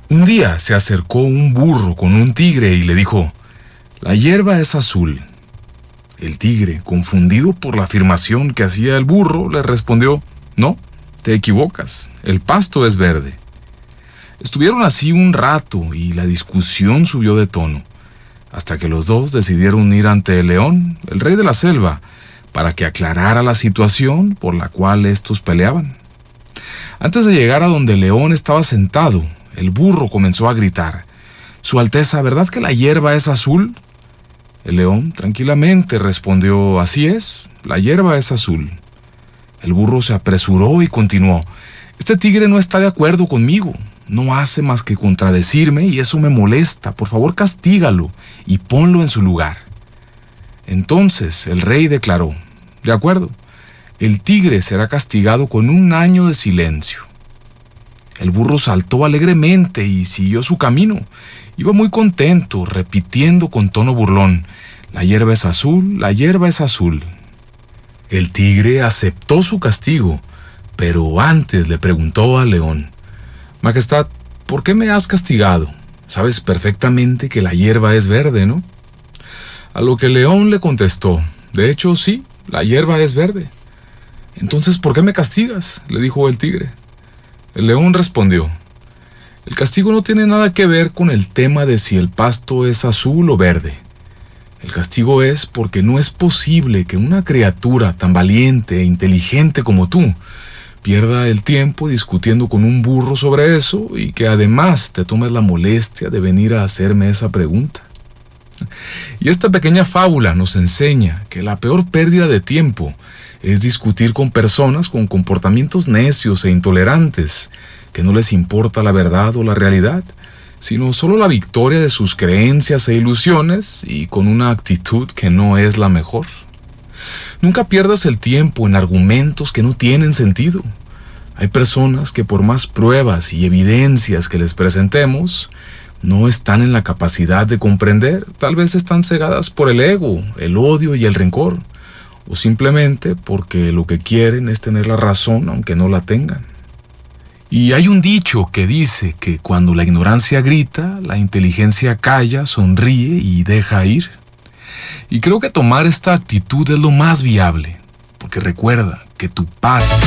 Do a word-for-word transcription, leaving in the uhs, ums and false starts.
Un día se acercó un burro con un tigre y le dijo: «La hierba es azul». El tigre, confundido por la afirmación que hacía el burro, le respondió: «No, te equivocas, el pasto es verde». Estuvieron así un rato y la discusión subió de tono, hasta que los dos decidieron ir ante el león, el rey de la selva, para que aclarara la situación por la cual estos peleaban. Antes de llegar a donde el león estaba sentado, el burro comenzó a gritar: «Su Alteza, ¿verdad que la hierba es azul?». El león tranquilamente respondió: «Así es, la hierba es azul». El burro se apresuró y continuó: «Este tigre no está de acuerdo conmigo. No hace más que contradecirme y eso me molesta. Por favor, castígalo y ponlo en su lugar». Entonces el rey declaró: «De acuerdo, el tigre será castigado con un año de silencio». El burro saltó alegremente y siguió su camino. Iba muy contento, repitiendo con tono burlón: «La hierba es azul, la hierba es azul». El tigre aceptó su castigo, pero antes le preguntó al león: «Majestad, ¿por qué me has castigado? Sabes perfectamente que la hierba es verde, ¿no?». A lo que el león le contestó: «De hecho, sí, la hierba es verde». «Entonces, ¿por qué me castigas?», le dijo el tigre. El león respondió: «El castigo no tiene nada que ver con el tema de si el pasto es azul o verde. El castigo es porque no es posible que una criatura tan valiente e inteligente como tú pierda el tiempo discutiendo con un burro sobre eso y que además te tomes la molestia de venir a hacerme esa pregunta». Y esta pequeña fábula nos enseña que la peor pérdida de tiempo es discutir con personas con comportamientos necios e intolerantes, que no les importa la verdad o la realidad, sino solo la victoria de sus creencias e ilusiones y con una actitud que no es la mejor. Nunca pierdas el tiempo en argumentos que no tienen sentido. Hay personas que por más pruebas y evidencias que les presentemos, no están en la capacidad de comprender. Tal vez están cegadas por el ego, el odio y el rencor, o simplemente porque lo que quieren es tener la razón aunque no la tengan. Y hay un dicho que dice que cuando la ignorancia grita, la inteligencia calla, sonríe y deja ir. Y creo que tomar esta actitud es lo más viable, porque recuerda que tu paz